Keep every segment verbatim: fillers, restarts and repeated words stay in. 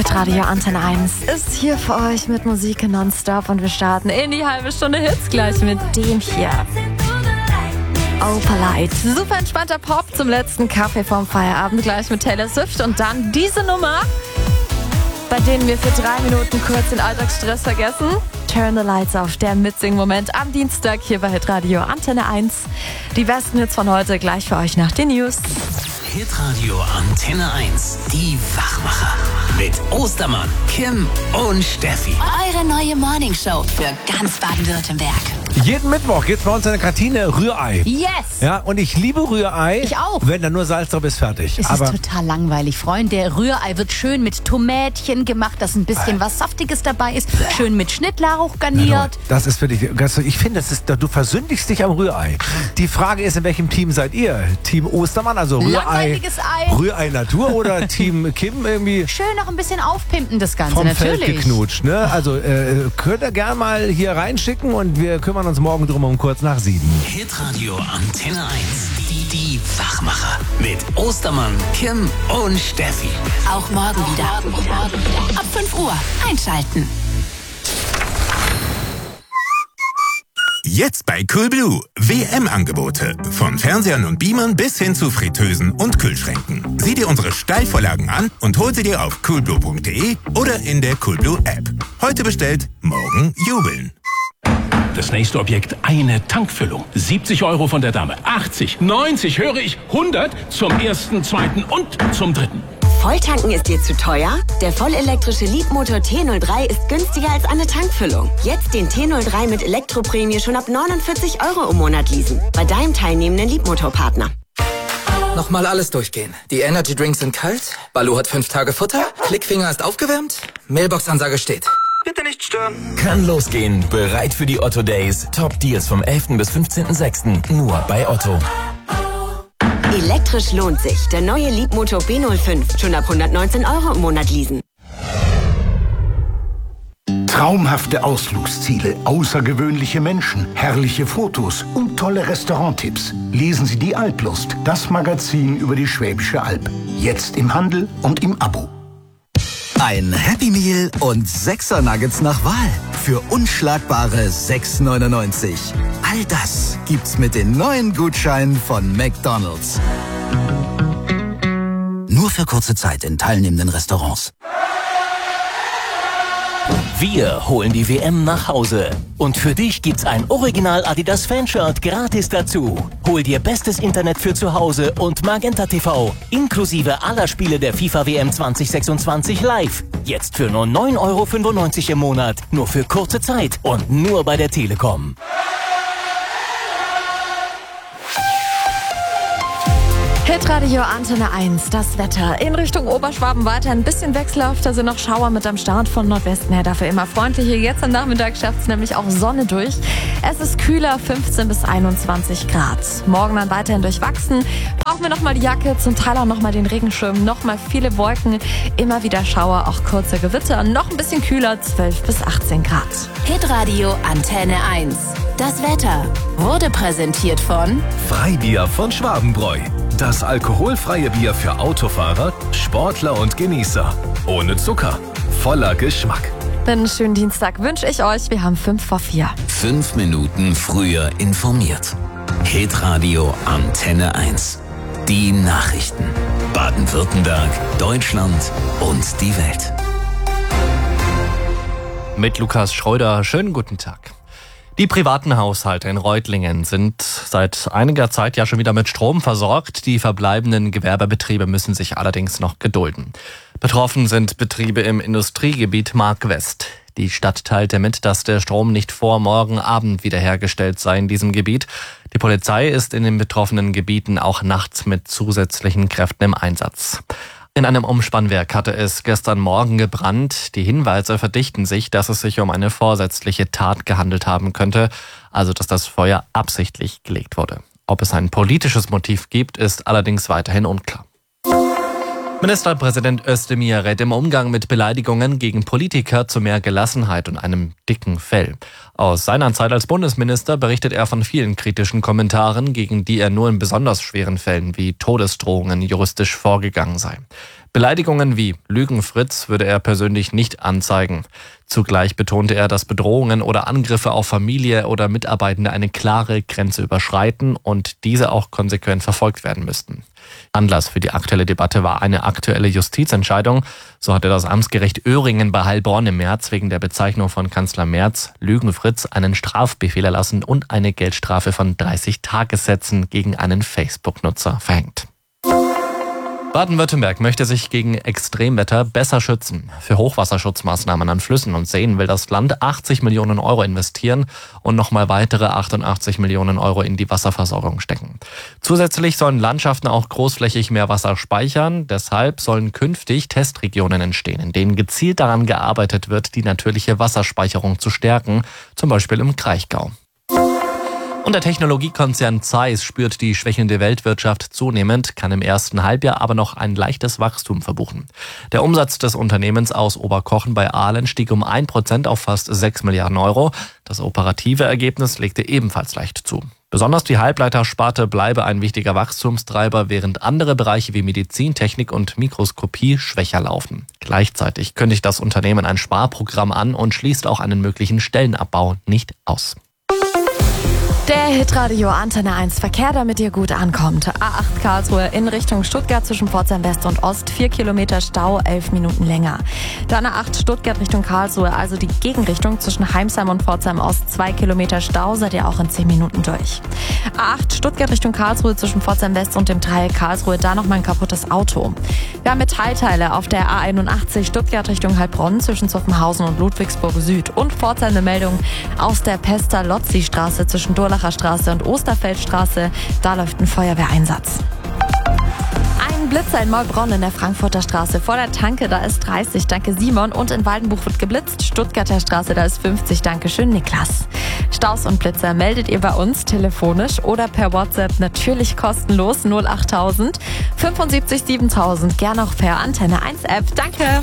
Hitradio Antenne eins ist hier für euch mit Musik nonstop und wir starten in die halbe Stunde Hits gleich mit dem hier. Opalite. Super entspannter Pop zum letzten Kaffee vorm Feierabend, gleich mit Taylor Swift und dann diese Nummer, bei denen wir für drei Minuten kurz den Alltagsstress vergessen. Turn the Lights Off, der Mitsing-Moment am Dienstag hier bei Hitradio Antenne eins. Die besten Hits von heute gleich für euch nach den News. Hitradio Antenne eins, die Wachmacher. Mit Ostermann, Kim und Steffi. Eure neue Morningshow für ganz Baden-Württemberg. Jeden Mittwoch gibt's bei uns in der Kantine Rührei. Yes! Ja, und ich liebe Rührei. Ich auch. Wenn da nur Salz drauf ist, fertig. Es Aber ist total langweilig, Freunde. Der Rührei wird schön mit Tomätchen gemacht, dass ein bisschen was Saftiges dabei ist. Schön mit Schnittlauch garniert. das ist für dich, ich finde, das ist, du versündigst dich am Rührei. Die Frage ist, in welchem Team seid ihr? Team Ostermann, also Rührei, Langweiliges Ei. Rührei Natur oder Team Kim irgendwie Schön noch ein bisschen aufpimpen, das Ganze, vom natürlich. Feld geknutscht, ne? Also äh, könnt ihr gerne mal hier reinschicken und wir kümmern uns morgen drum um kurz nach sieben. Hitradio Antenne eins, die, die Wachmacher. Mit Ostermann, Kim und Steffi. Auch morgen wieder. Ab fünf Uhr einschalten. Jetzt bei Coolblue. W M-Angebote. Von Fernsehern und Beamern bis hin zu Fritteusen und Kühlschränken. Sieh dir unsere Steilvorlagen an und hol sie dir auf coolblue punkt de oder in der Coolblue-App. Heute bestellt, morgen jubeln. Das nächste Objekt, eine Tankfüllung. siebzig Euro von der Dame. achtzig, neunzig, höre ich, hundert zum ersten, zweiten und zum dritten. Volltanken ist dir zu teuer? Der vollelektrische Leapmotor T null drei ist günstiger als eine Tankfüllung. Jetzt den T null drei mit Elektroprämie schon ab neunundvierzig Euro im Monat leasen. Bei deinem teilnehmenden Leapmotor-Partner. Nochmal alles durchgehen. Die Energy Drinks sind kalt, Balu hat fünf Tage Futter, Klickfinger ist aufgewärmt, Mailbox-Ansage steht. Bitte nicht stören. Kann losgehen. Bereit für die Otto Days. Top Deals vom elften bis fünfzehnten sechsten Nur bei Otto. Elektrisch lohnt sich. Der neue Leapmotor B null fünf. Schon ab hundertneunzehn Euro im Monat leasen. Traumhafte Ausflugsziele, außergewöhnliche Menschen, herrliche Fotos und tolle Restauranttipps. Lesen Sie die Alplust, das Magazin über die Schwäbische Alb. Jetzt im Handel und im Abo. Ein Happy Meal und Sechser Nuggets nach Wahl für unschlagbare sechs neunundneunzig. All das gibt's mit den neuen Gutscheinen von McDonald's. Nur für kurze Zeit in teilnehmenden Restaurants. Wir holen die W M nach Hause. Und für dich gibt's ein Original Adidas Fanshirt gratis dazu. Hol dir bestes Internet für zu Hause und Magenta T V. Inklusive aller Spiele der FIFA W M zwanzig sechsundzwanzig live. Jetzt für nur neun Euro fünfundneunzig im Monat. Nur für kurze Zeit und nur bei der Telekom. Hitradio Antenne eins, das Wetter. In Richtung Oberschwaben weiter ein bisschen wechselhafter, sind noch Schauer mit am Start von Nordwesten her. Dafür immer freundlicher. Jetzt am Nachmittag schafft es nämlich auch Sonne durch. Es ist kühler, fünfzehn bis einundzwanzig Grad. Morgen dann weiterhin durchwachsen. Brauchen wir nochmal die Jacke, zum Teil auch nochmal den Regenschirm. Nochmal viele Wolken, immer wieder Schauer, auch kurze Gewitter. Noch ein bisschen kühler, zwölf bis achtzehn Grad. Hitradio Antenne eins. Das Wetter wurde präsentiert von Freibier von Schwabenbräu. Das alkoholfreie Bier für Autofahrer, Sportler und Genießer. Ohne Zucker, voller Geschmack. Einen schönen Dienstag wünsche ich euch. Wir haben fünf vor vier. Fünf Minuten früher informiert. Hitradio Antenne eins. Die Nachrichten. Baden-Württemberg, Deutschland und die Welt. Mit Lukas Schröder, schönen guten Tag. Die privaten Haushalte in Reutlingen sind seit einiger Zeit ja schon wieder mit Strom versorgt. Die verbleibenden Gewerbebetriebe müssen sich allerdings noch gedulden. Betroffen sind Betriebe im Industriegebiet Mark West. Die Stadt teilte mit, dass der Strom nicht vor morgen Abend wiederhergestellt sei in diesem Gebiet. Die Polizei ist in den betroffenen Gebieten auch nachts mit zusätzlichen Kräften im Einsatz. In einem Umspannwerk hatte es gestern Morgen gebrannt. Die Hinweise verdichten sich, dass es sich um eine vorsätzliche Tat gehandelt haben könnte, also dass das Feuer absichtlich gelegt wurde. Ob es ein politisches Motiv gibt, ist allerdings weiterhin unklar. Ministerpräsident Özdemir rät im Umgang mit Beleidigungen gegen Politiker zu mehr Gelassenheit und einem dicken Fell. Aus seiner Zeit als Bundesminister berichtet er von vielen kritischen Kommentaren, gegen die er nur in besonders schweren Fällen wie Todesdrohungen juristisch vorgegangen sei. Beleidigungen wie Lügenfritz würde er persönlich nicht anzeigen. Zugleich betonte er, dass Bedrohungen oder Angriffe auf Familie oder Mitarbeitende eine klare Grenze überschreiten und diese auch konsequent verfolgt werden müssten. Anlass für die aktuelle Debatte war eine aktuelle Justizentscheidung. So hatte das Amtsgericht Öhringen bei Heilbronn im März wegen der Bezeichnung von Kanzler Merz, Lügenfritz, einen Strafbefehl erlassen und eine Geldstrafe von dreißig Tagessätzen gegen einen Facebook-Nutzer verhängt. Baden-Württemberg möchte sich gegen Extremwetter besser schützen. Für Hochwasserschutzmaßnahmen an Flüssen und Seen will das Land achtzig Millionen Euro investieren und nochmal weitere achtundachtzig Millionen Euro in die Wasserversorgung stecken. Zusätzlich sollen Landschaften auch großflächig mehr Wasser speichern. Deshalb sollen künftig Testregionen entstehen, in denen gezielt daran gearbeitet wird, die natürliche Wasserspeicherung zu stärken, zum Beispiel im Kraichgau. Und der Technologiekonzern Zeiss spürt die schwächelnde Weltwirtschaft zunehmend, kann im ersten Halbjahr aber noch ein leichtes Wachstum verbuchen. Der Umsatz des Unternehmens aus Oberkochen bei Ahlen stieg um ein Prozent auf fast sechs Milliarden Euro. Das operative Ergebnis legte ebenfalls leicht zu. Besonders die Halbleitersparte bleibe ein wichtiger Wachstumstreiber, während andere Bereiche wie Medizintechnik und Mikroskopie schwächer laufen. Gleichzeitig kündigt das Unternehmen ein Sparprogramm an und schließt auch einen möglichen Stellenabbau nicht aus. Der Hitradio Antenne eins Verkehr, damit ihr gut ankommt. A acht Karlsruhe in Richtung Stuttgart zwischen Pforzheim West und Ost. vier Kilometer Stau, elf Minuten länger. Dann A acht Stuttgart Richtung Karlsruhe, also die Gegenrichtung zwischen Heimsheim und Pforzheim Ost. zwei Kilometer Stau, seid ihr auch in zehn Minuten durch. A acht Stuttgart Richtung Karlsruhe zwischen Pforzheim West und dem Dreieck Karlsruhe, da nochmal ein kaputtes Auto. Wir haben Metallteile auf der A einundachtzig Stuttgart Richtung Heilbronn zwischen Zuffenhausen und Ludwigsburg Süd. Und Pforzheim eine Meldung aus der Pestalozzi-Straße zwischen Durlacher Straße und Osterfeldstraße. Da läuft ein Feuerwehreinsatz. Ein Blitzer in Maulbronn in der Frankfurter Straße. Vor der Tanke, da ist dreißig, danke Simon. Und in Waldenbuch wird geblitzt. Stuttgarter Straße, da ist fünfzig, danke schön Niklas. Staus und Blitzer meldet ihr bei uns telefonisch oder per WhatsApp, natürlich kostenlos, null achttausend fünfundsiebzig siebentausend. Gern auch per Antenne eins App. Danke.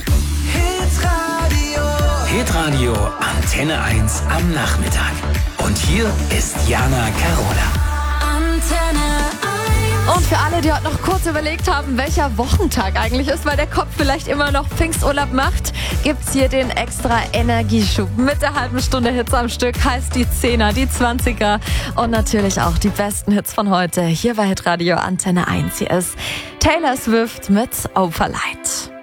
Hitradio Antenne eins am Nachmittag. Und hier ist Jana Carola. Und für alle, die heute noch kurz überlegt haben, welcher Wochentag eigentlich ist, weil der Kopf vielleicht immer noch Pfingsturlaub macht, gibt's hier den extra Energieschub. Mit der halben Stunde Hits am Stück heißt die Zehner, die Zwanziger und natürlich auch die besten Hits von heute. Hier bei Hitradio Antenne eins. Hier ist Taylor Swift mit Overlight.